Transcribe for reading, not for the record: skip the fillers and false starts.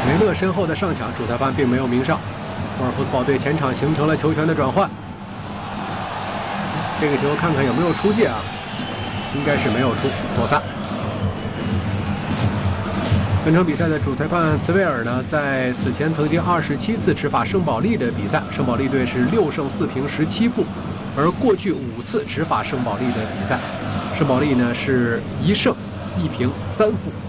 梅勒身后的上抢，主裁判并没有鸣哨。沃尔夫斯堡队前场形成了球权的转换。这个球看看有没有出界啊？应该是没有出，索萨。本场比赛的主裁判茨维尔呢，在此前曾经27次执法圣保利的比赛，圣保利队是6胜4平17负，而过去5次执法圣保利的比赛，圣保利呢是1胜1平3负。